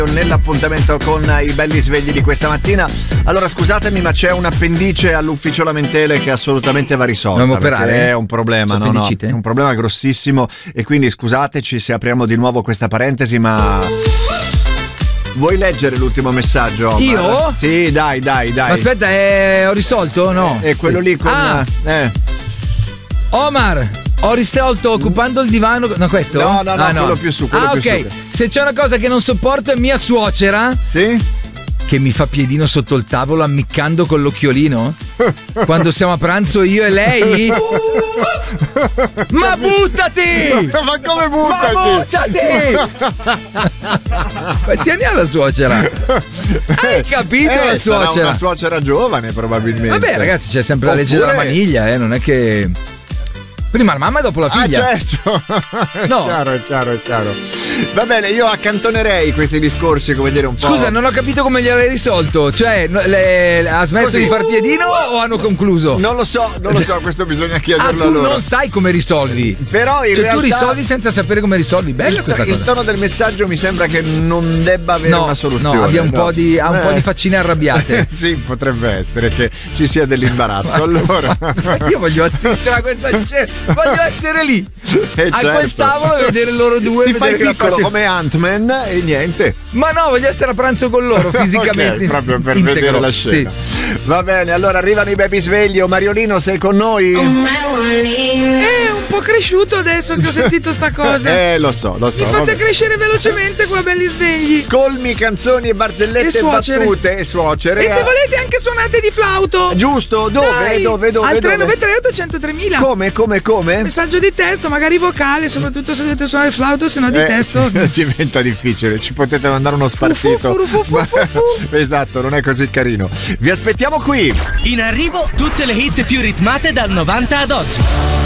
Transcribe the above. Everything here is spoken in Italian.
nell'appuntamento con i belli svegli di questa mattina. Allora scusatemi, ma c'è un appendice all'ufficio lamentele che assolutamente va risolto. Dobbiamo operare? È un problema, no, è un problema grossissimo e quindi scusateci se apriamo di nuovo questa parentesi, ma vuoi leggere l'ultimo messaggio, Omar? Io? Sì, dai. Ma aspetta, ho risolto? No. È quello lì con Omar, ho risolto occupando il divano. No, questo? No, quello più su, quello più ok. su. Se c'è una cosa che non sopporto è mia suocera. Sì? Che mi fa piedino sotto il tavolo ammiccando con l'occhiolino quando siamo a pranzo io e lei. Ma buttati! Ma come buttati? Ma tieni alla suocera. Hai capito la suocera? Sarà una suocera giovane probabilmente. Vabbè ragazzi, c'è sempre la legge della maniglia, non è che prima la mamma e dopo la figlia. Ah, certo. No. È chiaro. Va bene, io accantonerei questi discorsi, come dire, un po'. Scusa, non ho capito come gliel'hai risolto. Cioè, ha smesso di far piedino o hanno concluso? Non lo so, questo bisogna chiederlo a tu loro. non sai come risolvi. Però in realtà tu risolvi senza sapere come risolvi. Bella questa cosa. Il tono del messaggio mi sembra che non debba avere una soluzione. No, abbia un po' di faccine arrabbiate. Sì, potrebbe essere che ci sia dell'imbarazzo. Allora, io voglio assistere a questa scena. Voglio essere lì a quel tavolo e vedere loro due. Ti fai piccolo come Ant-Man e niente. Ma no, voglio essere a pranzo con loro fisicamente. Okay, proprio per vedere la scena. Sì. Va bene, allora arrivano i baby svegli. Mariolino, sei con noi? È un po' cresciuto adesso che ho sentito sta cosa. Lo so. Mi fate crescere velocemente qua, belli svegli. Colmi, canzoni e barzellette e battute e suocere. E se volete anche suonate di flauto. Giusto, dove? Al 393 800 3000. Come? Messaggio di testo, magari vocale, soprattutto se dovete suonare il flauto, se no di testo. Diventa difficile, ci potete mandare uno spartito. Esatto, non è così carino. Vi aspettiamo qui. In arrivo tutte le hit più ritmate dal 90 ad oggi.